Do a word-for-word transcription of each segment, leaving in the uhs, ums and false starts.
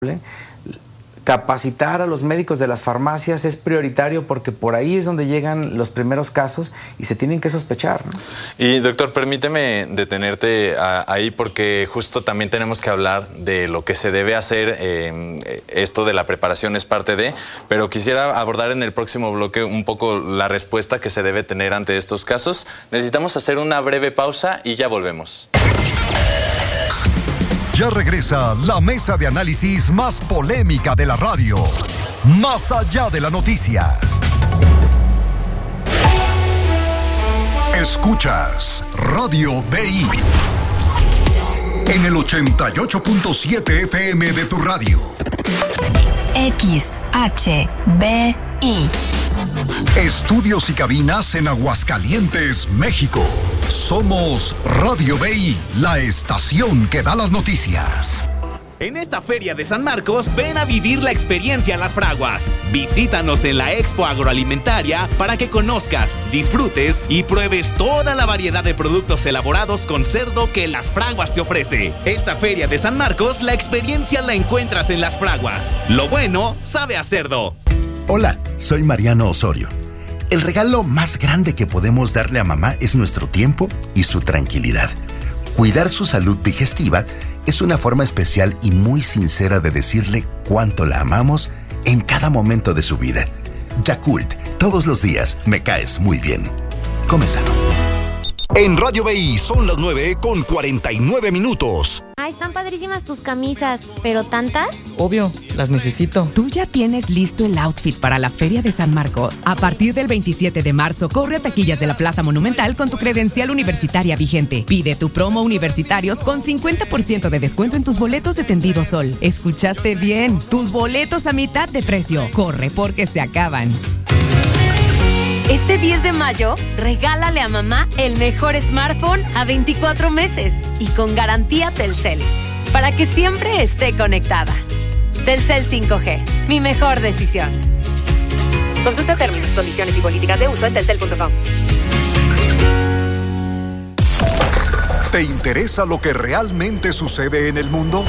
Capacitar a los médicos de las farmacias es prioritario porque por ahí es donde llegan los primeros casos y se tienen que sospechar, ¿no? Y doctor, permíteme detenerte a, ahí porque justo también tenemos que hablar de lo que se debe hacer. Eh, esto de la preparación es parte de, pero quisiera abordar en el próximo bloque un poco la respuesta que se debe tener ante estos casos. Necesitamos hacer una breve pausa y ya volvemos. Ya regresa la mesa de análisis más polémica de la radio. Más allá de la noticia. Escuchas Radio B I en el ochenta y ocho punto siete F M de tu radio. X H B I. Estudios y cabinas en Aguascalientes, México. Somos Radio B I, la estación que da las noticias. En esta Feria de San Marcos, ven a vivir la experiencia Las Fraguas. Visítanos en la Expo Agroalimentaria para que conozcas, disfrutes y pruebes toda la variedad de productos elaborados con cerdo que Las Fraguas te ofrece. Esta Feria de San Marcos, la experiencia la encuentras en Las Fraguas. Lo bueno sabe a cerdo. Hola, soy Mariano Osorio. El regalo más grande que podemos darle a mamá es nuestro tiempo y su tranquilidad. Cuidar su salud digestiva es una forma especial y muy sincera de decirle cuánto la amamos en cada momento de su vida. Yakult, todos los días me caes muy bien. Come sano. En Radio B I son las nueve con cuarenta y nueve minutos. Ah, están padrísimas tus camisas, ¿pero tantas? Obvio, las necesito. ¿Tú ya tienes listo el outfit para la Feria de San Marcos? A partir del veintisiete de marzo, corre a taquillas de la Plaza Monumental con tu credencial universitaria vigente. Pide tu promo universitarios con cincuenta por ciento de descuento en tus boletos de Tendido Sol. ¿Escuchaste bien? Tus boletos a mitad de precio. Corre porque se acaban. Este diez de mayo, regálale a mamá el mejor smartphone a veinticuatro meses y con garantía Telcel, para que siempre esté conectada. Telcel cinco G, mi mejor decisión. Consulta términos, condiciones y políticas de uso en telcel punto com. ¿Te interesa lo que realmente sucede en el mundo?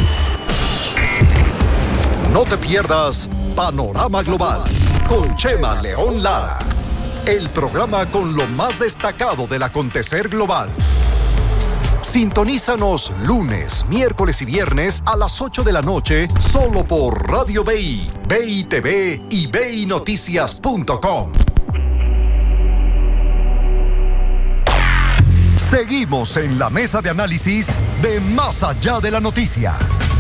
No te pierdas Panorama Global con Chema León Lara. El programa con lo más destacado del acontecer global. Sintonízanos lunes, miércoles y viernes a las ocho de la noche solo por Radio B I, B I T V y B I Noticias punto com. Seguimos en la mesa de análisis de Más allá de la noticia.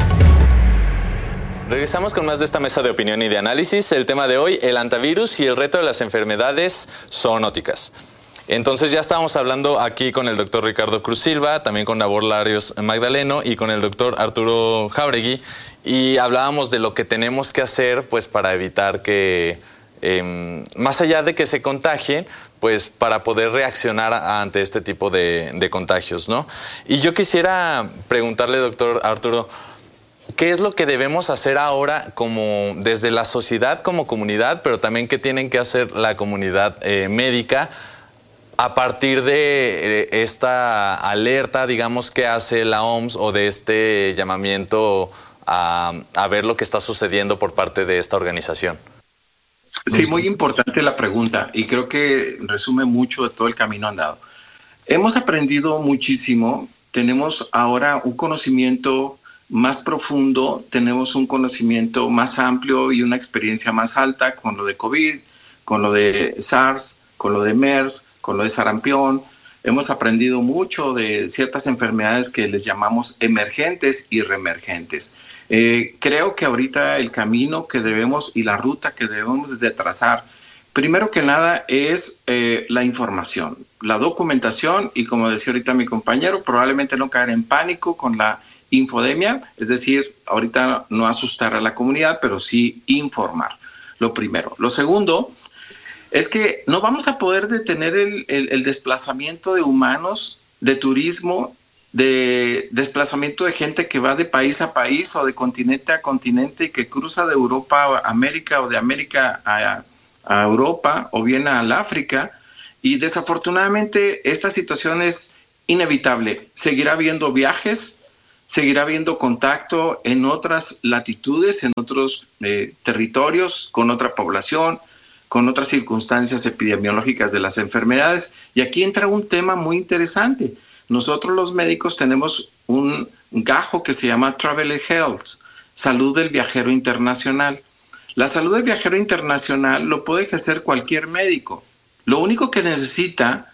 Regresamos con más de esta mesa de opinión y de análisis. El tema de hoy, el antivirus y el reto de las enfermedades zoonóticas. Entonces ya estábamos hablando aquí con el doctor Ricardo Cruz Silva, también con Nabor Larios Magdaleno y con el doctor Arturo Jáuregui, y hablábamos de lo que tenemos que hacer pues para evitar que, eh, más allá de que se contagien, pues para poder reaccionar ante este tipo de, de contagios, ¿no? Y yo quisiera preguntarle, doctor Arturo, ¿qué es lo que debemos hacer ahora como desde la sociedad como comunidad, pero también qué tienen que hacer la comunidad eh, médica a partir de eh, esta alerta, digamos, que hace la O M S o de este llamamiento a, a ver lo que está sucediendo por parte de esta organización? Sí, muy importante la pregunta y creo que resume mucho de todo el camino andado. Hemos aprendido muchísimo, tenemos ahora un conocimiento más profundo, tenemos un conocimiento más amplio y una experiencia más alta con lo de COVID, con lo de SARS, con lo de MERS, con lo de sarampión. Hemos aprendido mucho de ciertas enfermedades que les llamamos emergentes y reemergentes. Eh, creo que ahorita el camino que debemos y la ruta que debemos de trazar, primero que nada es eh, la información, la documentación y, como decía ahorita mi compañero, probablemente no caer en pánico con la infodemia, es decir, ahorita no asustar a la comunidad, pero sí informar, lo primero. Lo segundo es que no vamos a poder detener el, el, el desplazamiento de humanos, de turismo, de desplazamiento de gente que va de país a país o de continente a continente y que cruza de Europa a América o de América a, a Europa o bien al África. Y desafortunadamente esta situación es inevitable. Seguirá habiendo viajes, seguirá habiendo contacto en otras latitudes, en otros eh, territorios, con otra población, con otras circunstancias epidemiológicas de las enfermedades. Y aquí entra un tema muy interesante. Nosotros los médicos tenemos un gajo que se llama Travel Health, salud del viajero internacional. La salud del viajero internacional lo puede ejercer cualquier médico. Lo único que necesita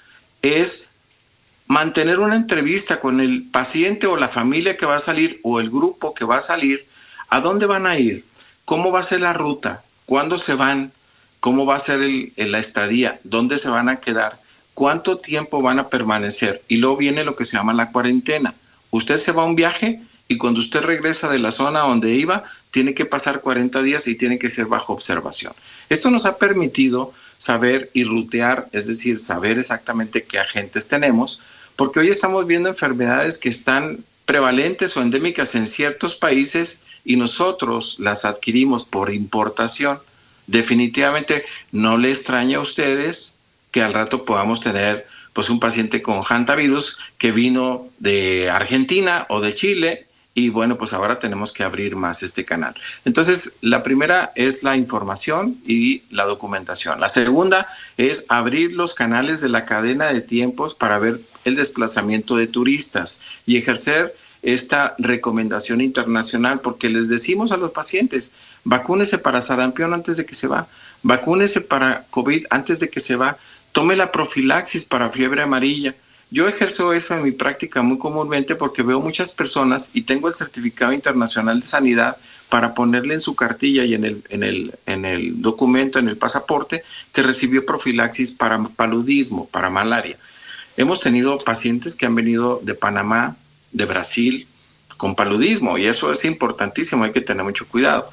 es mantener una entrevista con el paciente o la familia que va a salir o el grupo que va a salir. ¿A dónde van a ir? ¿Cómo va a ser la ruta? ¿Cuándo se van? ¿Cómo va a ser el, el, la estadía? ¿Dónde se van a quedar? ¿Cuánto tiempo van a permanecer? Y luego viene lo que se llama la cuarentena. Usted se va a un viaje y cuando usted regresa de la zona donde iba, tiene que pasar cuarenta días y tiene que ser bajo observación. Esto nos ha permitido saber y rutear, es decir, saber exactamente qué agentes tenemos, porque hoy estamos viendo enfermedades que están prevalentes o endémicas en ciertos países y nosotros las adquirimos por importación. Definitivamente no le extraña a ustedes que al rato podamos tener pues un paciente con hantavirus que vino de Argentina o de Chile y bueno, pues ahora tenemos que abrir más este canal. Entonces, la primera es la información y la documentación. La segunda es abrir los canales de la cadena de tiempos para ver el desplazamiento de turistas y ejercer esta recomendación internacional, porque les decimos a los pacientes, vacúnese para sarampión antes de que se va, vacúnese para COVID antes de que se va, tome la profilaxis para fiebre amarilla. Yo ejerzo eso en mi práctica muy comúnmente porque veo muchas personas y tengo el certificado internacional de sanidad para ponerle en su cartilla y en el, en el, en el documento, en el pasaporte, que recibió profilaxis para paludismo, para malaria. Hemos tenido pacientes que han venido de Panamá, de Brasil, con paludismo, y eso es importantísimo, hay que tener mucho cuidado.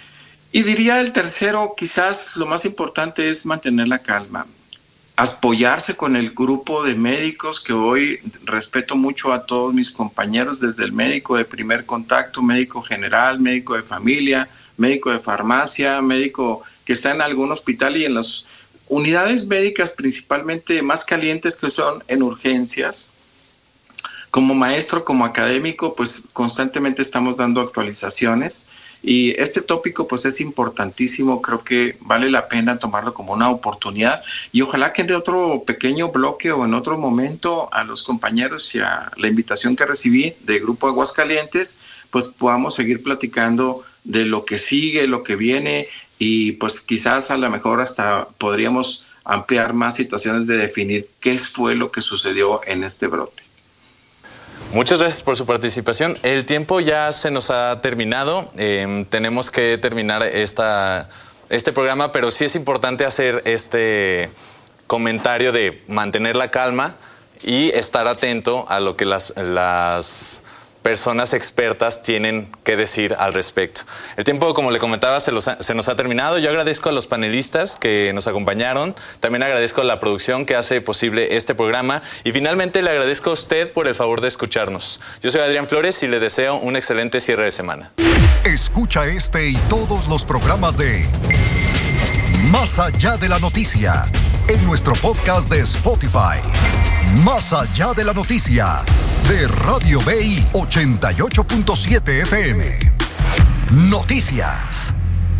Y diría el tercero, quizás lo más importante es mantener la calma, apoyarse con el grupo de médicos que hoy respeto mucho a todos mis compañeros, desde el médico de primer contacto, médico general, médico de familia, médico de farmacia, médico que está en algún hospital y en las unidades médicas principalmente más calientes que son en urgencias. Como maestro, como académico, pues constantemente estamos dando actualizaciones y este tópico pues es importantísimo, creo que vale la pena tomarlo como una oportunidad y ojalá que en otro pequeño bloque o en otro momento a los compañeros y a la invitación que recibí de Grupo Aguascalientes, pues podamos seguir platicando de lo que sigue, lo que viene y pues quizás a lo mejor hasta podríamos ampliar más situaciones de definir qué fue lo que sucedió en este brote. Muchas gracias por su participación. El tiempo ya se nos ha terminado. Eh, tenemos que terminar esta, este programa, pero sí es importante hacer este comentario de mantener la calma y estar atento a lo que las, las personas expertas tienen que decir al respecto. El tiempo, como le comentaba, se, los ha, se nos ha terminado. Yo agradezco a los panelistas que nos acompañaron. También agradezco a la producción que hace posible este programa. Y finalmente le agradezco a usted por el favor de escucharnos. Yo soy Adrián Flores y le deseo un excelente cierre de semana. Escucha este y todos los programas de Más Allá de la Noticia en nuestro podcast de Spotify. Más Allá de la Noticia de Radio B I ochenta y ocho punto siete F M. Noticias.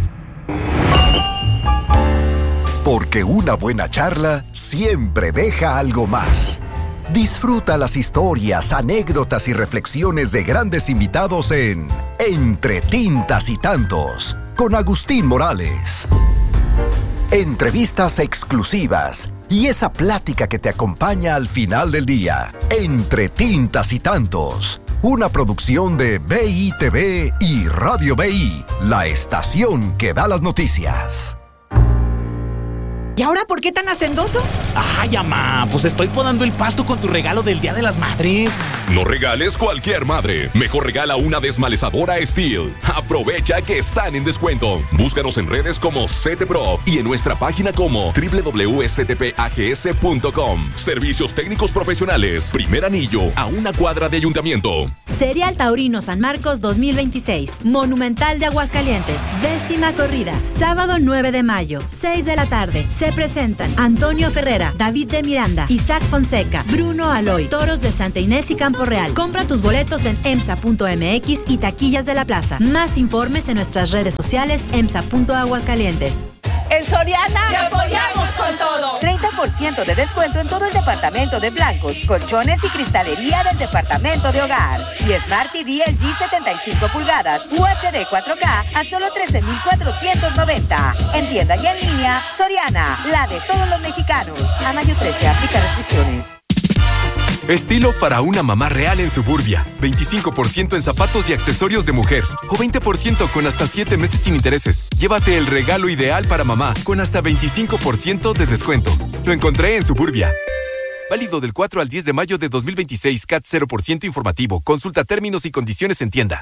Porque una buena charla siempre deja algo más. Disfruta las historias, anécdotas y reflexiones de grandes invitados en Entre Tintas y Tantos con Agustín Morales. Entrevistas exclusivas y esa plática que te acompaña al final del día. Entre Tintas y Tantos, una producción de B I T V y Radio B I, la estación que da las noticias. ¿Y ahora por qué tan hacendoso? Ay, mamá, pues estoy podando el pasto con tu regalo del Día de las Madres. No regales cualquier madre. Mejor regala una desmalezadora Steel. Aprovecha que están en descuento. Búscanos en redes como CTProf y en nuestra página como doble u doble u doble u punto s t p a g s punto com. Servicios técnicos profesionales. Primer anillo a una cuadra de ayuntamiento. Serial Taurino San Marcos dos mil veintiséis. Monumental de Aguascalientes. Décima corrida. Sábado nueve de mayo. seis de la tarde. Se presentan Antonio Ferrera, David de Miranda, Isaac Fonseca, Bruno Aloy, Toros de Santa Inés y Campo Real. Compra tus boletos en emsa punto m x y taquillas de la plaza. Más informes en nuestras redes sociales emsa punto aguascalientes. En Soriana te apoyamos con todo. treinta por ciento de descuento en todo el departamento de blancos, colchones y cristalería del departamento de hogar. Y Smart T V L G setenta y cinco pulgadas U H D cuatro K a solo trece mil cuatrocientos noventa. En tienda y en línea, Soriana, la de todos los mexicanos. A mayo trece, aplica restricciones. Estilo para una mamá real en Suburbia. veinticinco por ciento en zapatos y accesorios de mujer. O veinte por ciento con hasta siete meses sin intereses. Llévate el regalo ideal para mamá con hasta veinticinco por ciento de descuento. Lo encontré en Suburbia. Válido del cuatro al diez de mayo de dos mil veintiséis. C A T cero por ciento informativo. Consulta términos y condiciones en tienda.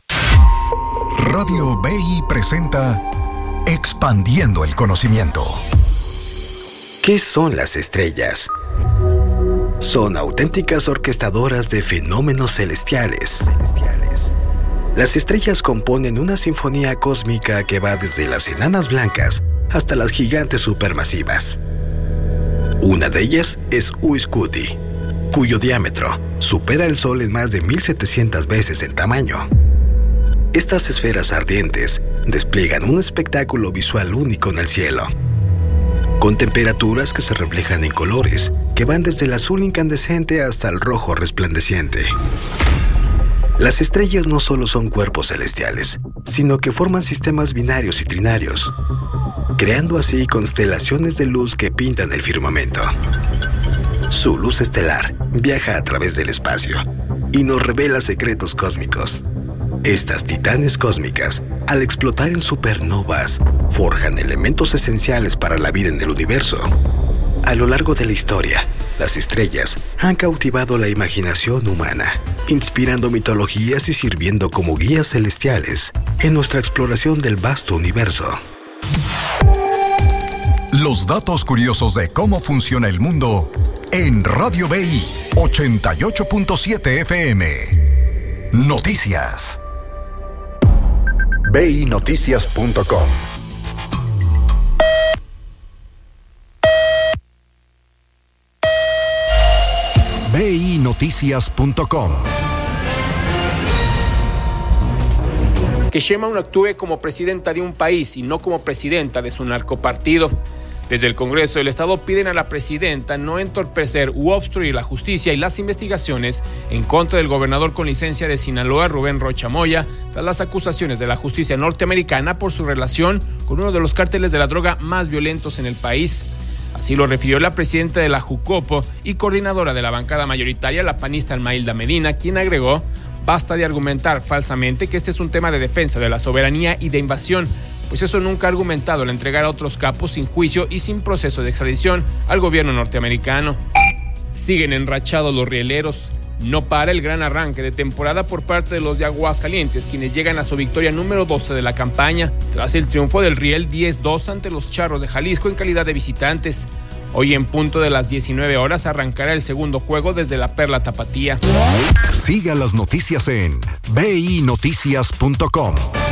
Radio B I presenta Expandiendo el Conocimiento. ¿Qué son las estrellas? Son auténticas orquestadoras de fenómenos celestiales. Las estrellas componen una sinfonía cósmica que va desde las enanas blancas hasta las gigantes supermasivas. Una de ellas es Uiscuti, cuyo diámetro supera el Sol en más de mil setecientas veces en tamaño. Estas esferas ardientes despliegan un espectáculo visual único en el cielo, con temperaturas que se reflejan en colores que van desde el azul incandescente hasta el rojo resplandeciente. Las estrellas no solo son cuerpos celestiales, sino que forman sistemas binarios y trinarios, creando así constelaciones de luz que pintan el firmamento. Su luz estelar viaja a través del espacio y nos revela secretos cósmicos. Estas titanes cósmicas, al explotar en supernovas, forjan elementos esenciales para la vida en el universo. A lo largo de la historia, las estrellas han cautivado la imaginación humana, inspirando mitologías y sirviendo como guías celestiales en nuestra exploración del vasto universo. Los datos curiosos de cómo funciona el mundo en Radio B I ochenta y ocho punto siete F M. Noticias. B I noticias punto com. B I noticias punto com. Que Sheinbaum actúe como presidenta de un país y no como presidenta de su narcopartido. Desde el Congreso del Estado piden a la presidenta no entorpecer u obstruir la justicia y las investigaciones en contra del gobernador con licencia de Sinaloa, Rubén Rocha Moya, tras las acusaciones de la justicia norteamericana por su relación con uno de los cárteles de la droga más violentos en el país. Así lo refirió la presidenta de la Jucopo y coordinadora de la bancada mayoritaria, la panista Almailda Medina, quien agregó: basta de argumentar falsamente que este es un tema de defensa de la soberanía y de invasión, pues eso nunca ha argumentado el entregar a otros capos sin juicio y sin proceso de extradición al gobierno norteamericano. Siguen enrachados los rieleros. No para el gran arranque de temporada por parte de los de Aguascalientes, quienes llegan a su victoria número doce de la campaña, tras el triunfo del Riel diez dos ante los Charros de Jalisco en calidad de visitantes. Hoy en punto de las diecinueve horas arrancará el segundo juego desde la Perla Tapatía. Siga las noticias en B I noticias punto com.